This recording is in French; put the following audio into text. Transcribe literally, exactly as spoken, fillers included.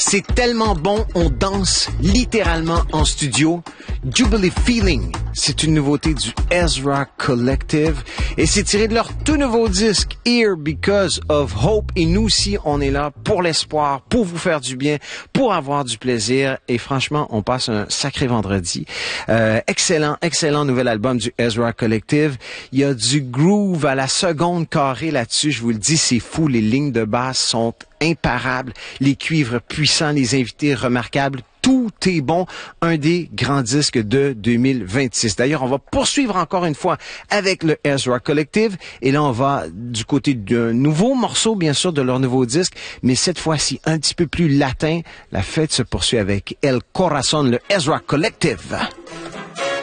C'est tellement bon, on danse littéralement en studio. Jubilee Feeling, c'est une nouveauté du Ezra Collective et c'est tiré de leur tout nouveau disque Here Because of Hope. Et nous aussi, on est là pour l'espoir, pour vous faire du bien, pour avoir du plaisir. Et franchement, on passe un sacré vendredi. Euh, excellent, excellent nouvel album du Ezra Collective. Il y a du groove à la seconde carrée là-dessus. Je vous le dis, c'est fou. Les lignes de basse sont imparables. Les cuivres puissants, les invités remarquables. Tout est bon. Un des grands disques de deux mille vingt-six. D'ailleurs, on va poursuivre encore une fois avec le Ezra Collective. Et là, on va du côté d'un nouveau morceau, bien sûr, de leur nouveau disque. Mais cette fois-ci, un petit peu plus latin. La fête se poursuit avec El Corazon, le Ezra Collective.